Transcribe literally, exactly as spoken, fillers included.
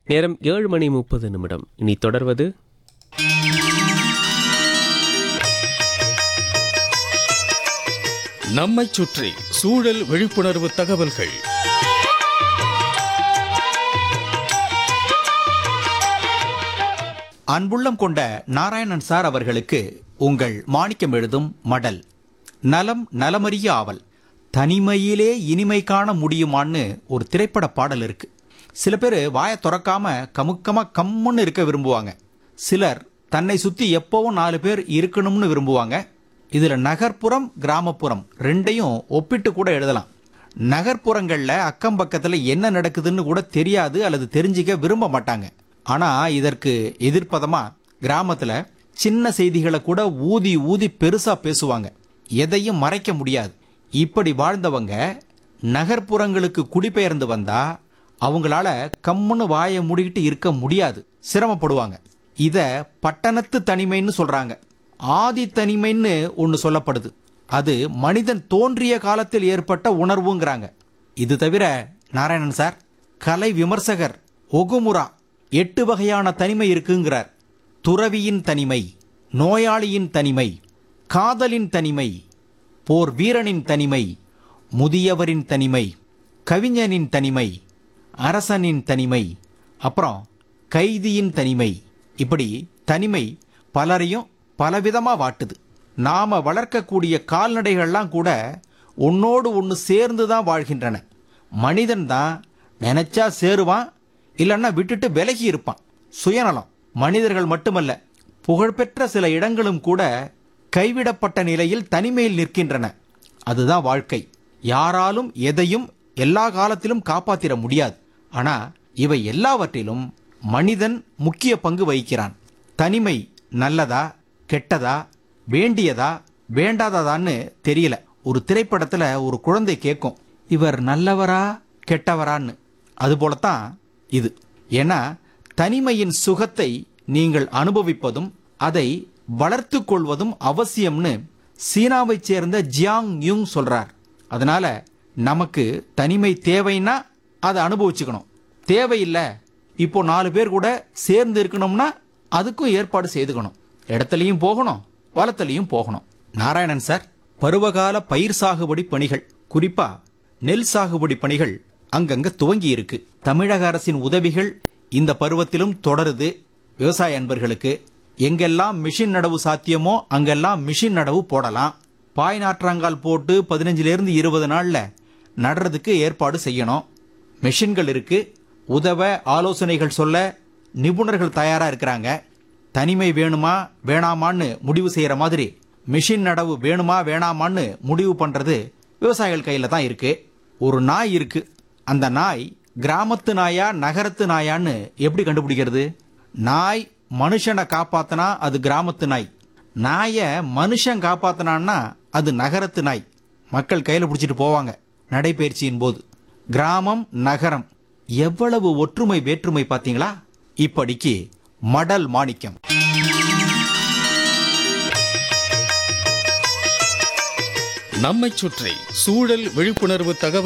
நேரம் ஏழு மணி முப்பது நிமிடம். இனி தொடர்வது நம்மைச் சுற்றி சூழல் விழிப்புணர்வு தகவல்கள். அன்புள்ளம் கொண்ட நாராயணன் சார் அவர்களுக்கு உங்கள் மாணிக்கம் எழுதும் மடல். நலம் நலமறிய ஆவல், தனிமையிலே இனிமை காண முடியுமான்னு ஒரு திரைப்பட பாடல் இருக்கு. சில பேர் வாயை திறக்காம கமுக்கமா கம்முன்னு இருக்க விரும்புவாங்க. சிலர் தன்னை சுத்தி எப்பவும் நாலு பேர் இருக்கணும்னு விரும்புவாங்க. இதுல நகர்ப்புறம் கிராமப்புறம் ரெண்டையும் ஒப்பிட்டு கூட எழுதலாம். நகர்ப்புறங்கள்ல அக்கம் பக்கத்துல என்ன நடக்குதுன்னு கூட தெரியாது அல்லது தெரிஞ்சிக்க விரும்ப மாட்டாங்க. ஆனா இதற்கு எதிர்ப்பதமா கிராமத்துல சின்ன செய்திகளை கூட ஊதி ஊதி பெருசா பேசுவாங்க. எதையும் மறைக்க முடியாது. இப்படி வாழ்ந்தவங்க நகர்ப்புறங்களுக்கு குடிபெயர்ந்து வந்தா அவங்களால கம்முன்னு வாயை மூடிக்கிட்டு இருக்க முடியாது, சிரமப்படுவாங்க. இத பட்டணத்து தனிமைன்னு சொல்றாங்க. ஆதி தனிமைன்னு ஒன்னு சொல்லப்படுது. அது மனிதன் தோன்றிய காலத்தில் ஏற்பட்ட உணர்வுங்கிறாங்க. இது தவிர நாராயணன் சார் கலை விமர்சகர் ஒகுமுரா எட்டு வகையான தனிமை இருக்குங்கிறார். துறவியின் தனிமை, நோயாளியின் தனிமை, காதலின் தனிமை, போர் வீரனின் தனிமை, முதியவரின் தனிமை, கவிஞனின் தனிமை, அரசனின் தனிமை, அப்புறம் கைதியின் தனிமை. இப்படி தனிமை பலரையும் பலவிதமா வாட்டுது. நாம வளர்க்கக்கூடிய கால்நடைகள்லாம் கூட ஒன்னோடு ஒன்று சேர்ந்து தான் வாழ்கின்றன. மனிதன் தான் நினைச்சா சேருவான், இல்லைன்னா விட்டுட்டு விலகி இருப்பான். சுயநலம். மனிதர்கள் மட்டுமல்ல, புகழ்பெற்ற சில இடங்களும் கூட கைவிடப்பட்ட நிலையில் தனிமையில் நிற்கின்றன. அதுதான் வாழ்க்கை. யாராலும் எதையும் எல்லா காலத்திலும் காப்பாத்திட முடியாது. ஆனா இவை எல்லாவற்றிலும் மனிதன் முக்கிய பங்கு வகிக்கிறான். தனிமை நல்லதா கெட்டதா, வேண்டியதா வேண்டாததான்னு தெரியல. ஒரு திரைப்படத்துல ஒரு குழந்தை கேட்கும், இவர் நல்லவரா கெட்டவரான்னு. அதுபோலத்தான் இது. ஏன்னா தனிமையின் சுகத்தை நீங்கள் அனுபவிப்பதும் அதை வளர்த்து கொள்வதும் அவசியம்னு சீனாவைச் சேர்ந்த ஜியாங் யுங் சொல்றார். அதனால நமக்கு தனிமை தேவைன்னா அதை அனுபவிச்சுக்கணும். தேவையில்லை, இப்போ நாலு பேர் கூட சேர்ந்து இருக்கணும்னா அதுக்கும் ஏற்பாடு செய்துக்கணும். இடத்துலையும் போகணும், வளத்திலையும் போகணும். நாராயணன் சார் பருவகால பயிர் சாகுபடி பணிகள், குறிப்பா நெல் சாகுபடி பணிகள் அங்கங்க துவங்கி இருக்கு. தமிழக அரசின் உதவிகள் இந்த பருவத்திலும் தொடருது. விவசாய அன்பர்களுக்கு எங்கெல்லாம் மிஷின் நடவு சாத்தியமோ அங்கெல்லாம் மிஷின் நடவு போடலாம். பாய் நாற்றாங்கால் போட்டு பதினஞ்சுல இருந்து இருபது நாள்ல நடுறதுக்கு ஏற்பாடு செய்யணும். மிஷின்கள் இருக்கு. உதவ ஆலோசனைகள் சொல்ல நிபுணர்கள் தயாரா இருக்கிறாங்க. தனிமை வேணுமா வேணாமான்னு முடிவு செய்யற மாதிரி மிஷின் நடவு வேணுமா வேணாமான்னு முடிவு பண்றது விவசாயிகள் கையில தான் இருக்கு. ஒரு நாய் இருக்கு. அந்த நாய் கிராமத்து நாயா நகரத்து நாயான்னு எப்படி கண்டுபிடிக்கிறது? நாய் மனுஷனை காப்பாத்தினா அது கிராமத்து நாய், நாய மனுஷன் காப்பாத்தினான்னா அது நகரத்து நாய். மக்கள் கையில பிடிச்சிட்டு போவாங்க நடைபயிற்சியின் போது. கிராமம் நகரம் எவ்வளவு ஒற்றுமை வேற்றுமை பாத்தீங்களா? இப்படிக்கு மடல் மாணிக்கம். நம்மைச் சுற்றி சூழல் விழிப்புணர்வு தகவல்